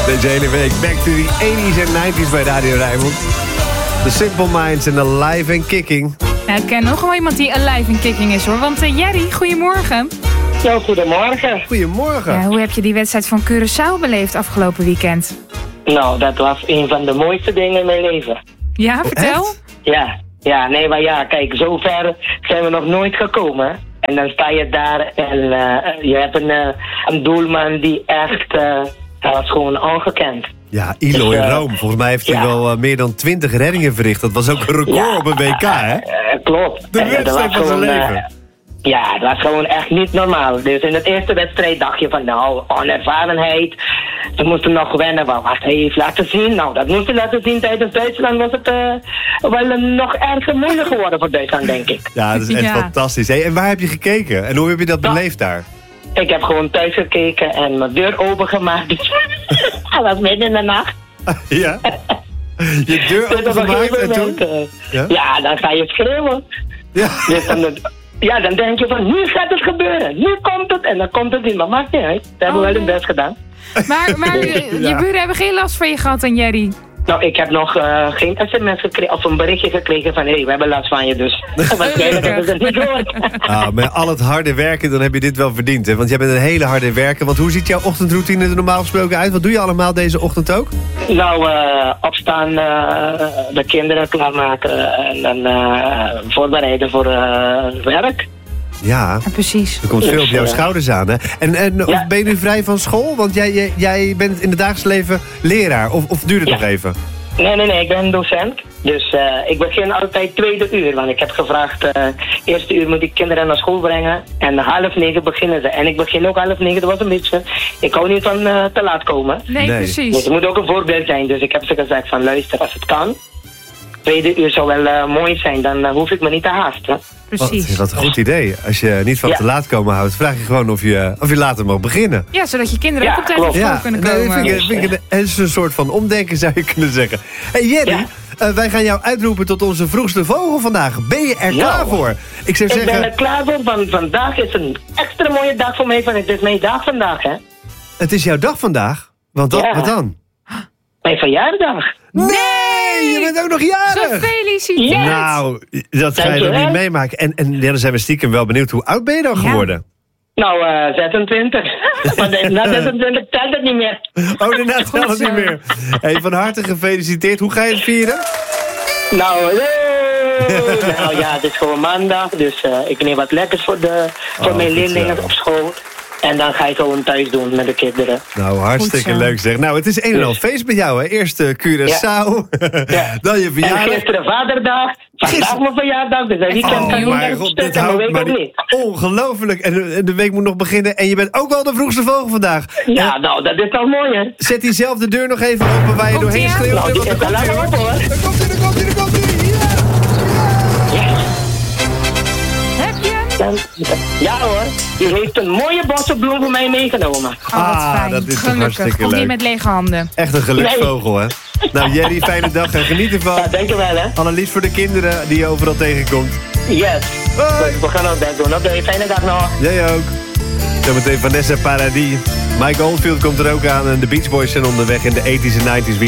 Deze hele week back to the 80s en 90s bij Radio Rijnmond. The Simple Minds en Alive and Kicking. Nou, ik ken nog wel iemand die alive and kicking is, hoor. Want Jerry, goedemorgen. Ja, goedemorgen. Goedemorgen. Ja, hoe heb je die wedstrijd van Curaçao beleefd afgelopen weekend? Nou, dat was een van de mooiste dingen in mijn leven. Ja, vertel. Echt? Maar ja, kijk, zover zijn we nog nooit gekomen. En dan sta je daar en je hebt een doelman die echt, dat was gewoon ongekend. Ja, Ilo in Rome. Volgens mij heeft hij wel meer dan 20 reddingen verricht. Dat was ook een record op een WK, hè? Klopt. De wedstrijd van zijn leven. Ja, het was gewoon echt niet normaal. Dus in de eerste wedstrijd dacht je van, nou, onervarenheid. Ze moesten nog wennen wat hij heeft laten zien. Nou, dat moest hij laten zien tijdens Duitsland. Was het wel nog erg moeilijk geworden voor Duitsland, denk ik. Ja, dat is echt fantastisch. Hey, en waar heb je gekeken? En hoe heb je dat beleefd daar? Ik heb gewoon thuis gekeken en mijn deur opengemaakt. Dat was midden in de nacht. Ja? Je deur opengemaakt en toen? Ja, dan ga je schreeuwen. Ja. Dus dan denk je van, nu gaat het gebeuren. Nu komt het en dan komt het niet. Maar maakt niet uit. We hebben wel hun best gedaan. Maar je buren hebben geen last van je gehad, en Jerry? Nou, ik heb nog geen sms gekregen of een berichtje gekregen van, hé, we hebben last van je, dus waarschijnlijk hebben ze het niet gehoord. Met al het harde werken, dan heb je dit wel verdiend, hè? Want jij bent een hele harde werker. Want hoe ziet jouw ochtendroutine er normaal gesproken uit? Wat doe je allemaal deze ochtend ook? Nou, opstaan, de kinderen klaarmaken en dan voorbereiden voor werk. Ja, precies. Er komt veel op jouw schouders aan, hè? En ben je nu vrij van school? Want jij bent in het dagelijks leven leraar. Of duurt het nog even? Nee, ik ben docent. Dus ik begin altijd 2e uur. Want ik heb gevraagd, 1e uur moet ik kinderen naar school brengen. En 8:30 beginnen ze. En ik begin ook 8:30, dat was een beetje. Ik hou niet van te laat komen. Nee, precies. Dus het moet ook een voorbeeld zijn. Dus ik heb ze gezegd van, luister, als het kan. 2e uur zou wel mooi zijn, dan hoef ik me niet te haasten. Precies. Wat een goed idee. Als je niet van te laat komen houdt, vraag je gewoon of je later mag beginnen. Ja, zodat je kinderen ook op tijd op school kunnen komen. Het is een soort van omdenken, zou je kunnen zeggen. Hey Jerry, wij gaan jou uitroepen tot onze vroegste vogel vandaag. Ben je er klaar voor? Ik ben er klaar voor. Vandaag is een extra mooie dag voor mij. Het is mijn dag vandaag, hè. Het is jouw dag vandaag? Wat dan? Mijn verjaardag. Nee, je bent ook nog jarig. Gefeliciteerd. Nou, dat ga je nog niet meemaken. En dan zijn we stiekem wel benieuwd, hoe oud ben je dan geworden? Nou, 26. Maar na 26 telt het niet meer. Oh, daarna telt het niet meer. Hey, van harte gefeliciteerd. Hoe ga je het vieren? Nou ja, het is gewoon maandag. Dus ik neem wat lekkers voor mijn leerlingen op school. En dan ga je gewoon thuis doen met de kinderen. Nou, hartstikke leuk zeg. Nou, het is een en al feest met jou, hè? Eerst Curaçao, dan je verjaardag. En gisteren vaderdag, vandaag mijn verjaardag. Dus een weekend kan mijn god, dit houdt maar niet. Ongelooflijk. En de week moet nog beginnen. En je bent ook wel de vroegste vogel vandaag. Ja, nou, dat is toch mooi, hè? Zet diezelfde deur nog even open waar je doorheen schreeuwt. Nou, die is al lang open, hoor. Daar komt hij. Ja hoor, die heeft een mooie bossenbloem voor mij meegenomen. Wat fijn. Dat is gelukkig. hartstikke leuk. Komt niet met lege handen. Echt een geluksvogel, hè? Nou, Jerry, fijne dag en geniet ervan. Ja, dankjewel, hè. Allerliefst voor de kinderen die je overal tegenkomt. Yes. Hoi. We gaan ook dat doen. Oké, fijne dag nog. Jij ook. Zometeen Vanessa Paradis. Mike Oldfield komt er ook aan en de Beach Boys zijn onderweg in de 80s en 90s.